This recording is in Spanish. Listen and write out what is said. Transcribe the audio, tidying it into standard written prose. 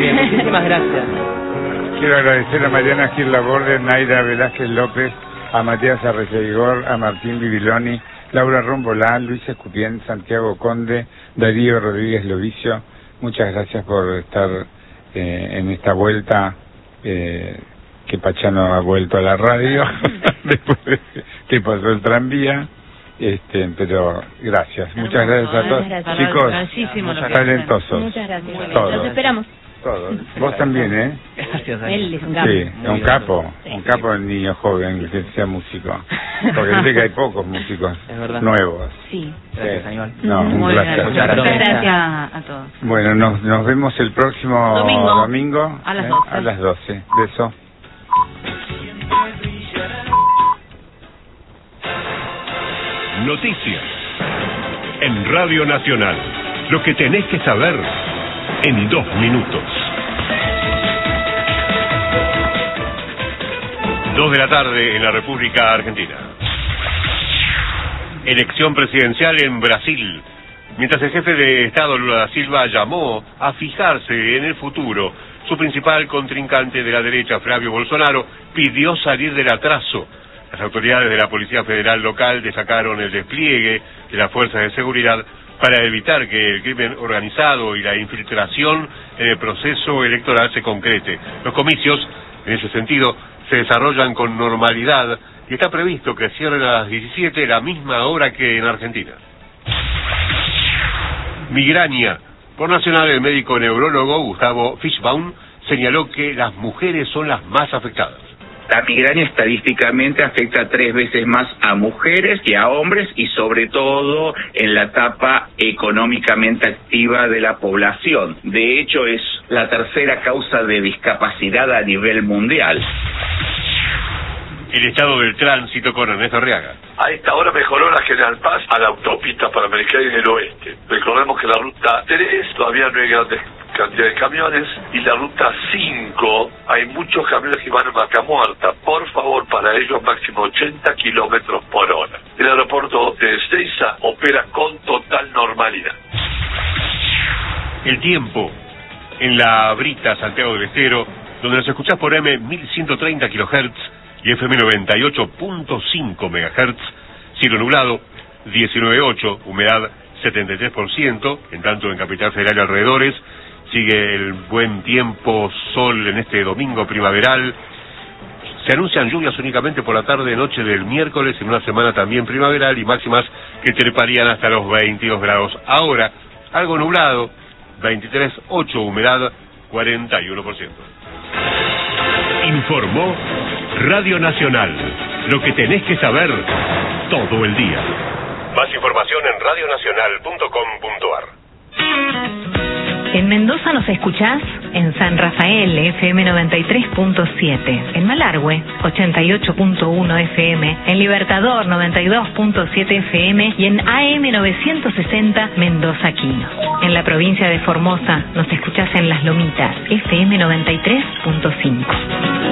bien, muchísimas gracias. Quiero agradecer a Mariana Gil Laborde, Naira Velázquez López, a Matías Arreceigor, a Martín Bibiloni, Laura Rombolán, Luis Escupien, Santiago Conde, Darío Rodríguez Lovicio. Muchas gracias por estar en esta vuelta que Pachano ha vuelto a la radio después de que pasó el tranvía. Pero gracias, muchas gracias a todos. Chicos, talentosos. Muchas gracias. Todos. Los esperamos. Todos. Vos también, ¿eh? Gracias. Él es un capo. Sí, un capo el niño joven que sea músico. Porque sé que hay pocos músicos nuevos. Sí. Gracias, Aníbal. No, un placer. Muchas gracias a todos. Bueno, nos vemos el próximo domingo a las 12. A las 12. Beso. Noticias en Radio Nacional. Lo que tenés que saber en 2 minutos. 2 de la tarde en la República Argentina. Elección presidencial en Brasil. Mientras el jefe de Estado Lula da Silva llamó a fijarse en el futuro, su principal contrincante de la derecha, Flavio Bolsonaro, pidió salir del atraso. Las autoridades de la Policía Federal local destacaron el despliegue de las fuerzas de seguridad para evitar que el crimen organizado y la infiltración en el proceso electoral se concrete. Los comicios, en ese sentido, se desarrollan con normalidad y está previsto que cierren a las 17, la misma hora que en Argentina. Migraña. Por Nacional, el médico neurólogo Gustavo Fishbaum señaló que las mujeres son las más afectadas. La migraña estadísticamente afecta 3 veces más a mujeres que a hombres y sobre todo en la etapa económicamente activa de la población. De hecho, es la tercera causa de discapacidad a nivel mundial. El estado del tránsito con Ernesto Arriaga. A esta hora mejoró la General Paz a la autopista Panamericana y del oeste. Recordemos que la ruta 3 todavía no hay grandes cantidad de camiones y la ruta 5 hay muchos camiones que van a Vaca Muerta. Por favor, para ellos máximo 80 kilómetros por hora. El aeropuerto de Ezeiza opera con total normalidad. El tiempo en la Brita, Santiago del Estero, donde nos escuchás por M 1130 kHz y FM 98.5 MHz, cielo nublado, 19.8, humedad 73%, en tanto en Capital Federal y alrededores, sigue el buen tiempo, sol en este domingo primaveral. Se anuncian lluvias únicamente por la tarde-noche del miércoles, en una semana también primaveral, y máximas que treparían hasta los 22 grados. Ahora, algo nublado, 23.8, humedad 41%. Informó Radio Nacional. Lo que tenés que saber todo el día. Más información en radionacional.com.ar. En Mendoza nos escuchás en San Rafael, FM 93.7, en Malargüe, 88.1 FM, en Libertador, 92.7 FM y en AM 960 Mendoza Quino. En la provincia de Formosa nos escuchás en Las Lomitas, FM 93.5.